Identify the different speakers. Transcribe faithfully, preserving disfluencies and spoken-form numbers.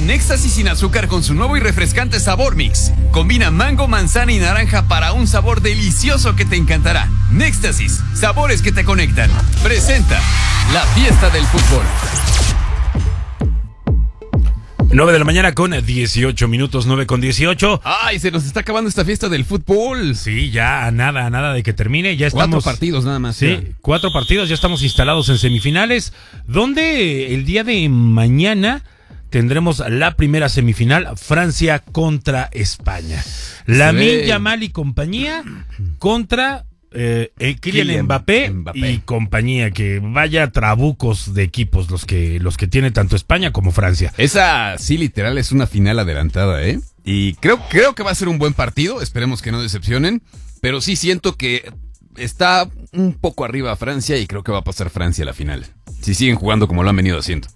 Speaker 1: Néxtasis sin azúcar con su nuevo y refrescante sabor mix. Combina mango, manzana y naranja para un sabor delicioso que te encantará. Néxtasis, sabores que te conectan. Presenta la fiesta del fútbol.
Speaker 2: nueve de la mañana con dieciocho minutos, nueve con dieciocho.
Speaker 1: Ay, se nos está acabando esta fiesta del fútbol.
Speaker 2: Sí, ya a nada, a nada de que termine. Ya estamos.
Speaker 1: Cuatro partidos nada más.
Speaker 2: Sí, ya. cuatro partidos, ya estamos instalados en semifinales, donde el día de mañana tendremos la primera semifinal, Francia contra España. Lamine Yamal y compañía contra eh, eh, Kylian, Kylian Mbappé, Mbappé y compañía, que vaya trabucos de equipos los que los que tiene tanto España como Francia.
Speaker 1: Esa sí literal es una final adelantada, ¿eh? Y creo, creo que va a ser un buen partido, esperemos que no decepcionen, pero sí siento que está un poco arriba Francia y creo que va a pasar Francia a la final, si siguen jugando como lo han venido haciendo.